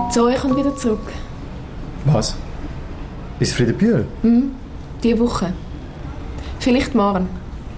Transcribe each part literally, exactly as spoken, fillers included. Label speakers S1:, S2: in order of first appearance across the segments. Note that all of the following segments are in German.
S1: Zoe kommt wieder zurück.
S2: Was? Ist Friedenbühl?
S1: Mhm, diese Woche. Vielleicht morgen.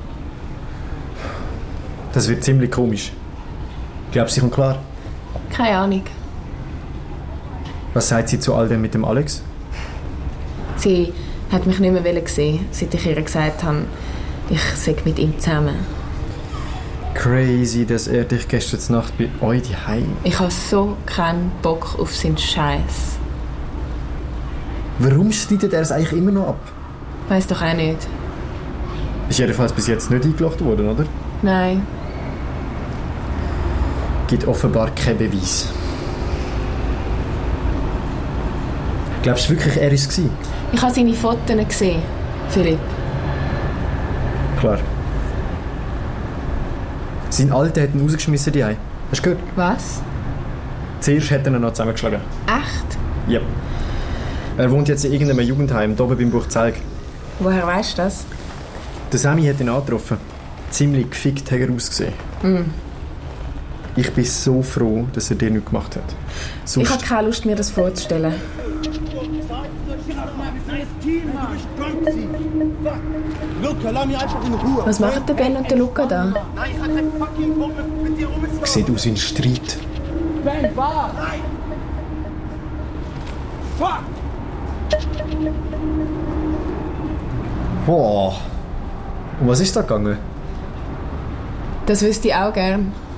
S2: Das wird ziemlich komisch. Glaubst du, sie kommt klar?
S1: Keine Ahnung.
S2: Was sagt sie zu all dem mit dem Alex?
S1: Sie hat mich nicht mehr sehen, seit ich ihr gesagt habe, ich sei mit ihm zusammen.
S2: Crazy, dass er dich gestern Nacht bei euch daheim.
S1: Ich habe so keinen Bock auf seinen Scheiß.
S2: Warum schneidet er es eigentlich immer noch ab?
S1: Weiss doch auch nicht.
S2: Ist jedenfalls bis jetzt nicht eingelacht worden, oder?
S1: Nein.
S2: Gibt offenbar keinen Beweis. Glaubst du wirklich, er war es?
S1: Ich habe seine Fotos gesehen, Philipp.
S2: Klar. Sein Alter hat ihn rausgeschmissen, die Hast du gehört?
S1: Was?
S2: Zuerst hat er ihn noch zusammengeschlagen.
S1: Echt?
S2: Ja. Er wohnt jetzt in irgendeinem Jugendheim, hier oben beim Buchzelg.
S1: Woher weisst du das?
S2: Der Sammy hat ihn angetroffen. Ziemlich gefickt hat er ausgesehen.
S1: Mm.
S2: Ich bin so froh, dass er dir nichts gemacht hat. Sonst...
S1: Ich habe keine Lust, mir das vorzustellen. Was machen der Ben und der Luca da?
S2: Sieht aus wie ein Streit.
S3: Ben, warte! Fuck!
S2: Boah. Um was ist da gegangen?
S1: Das wüsste ich auch gern.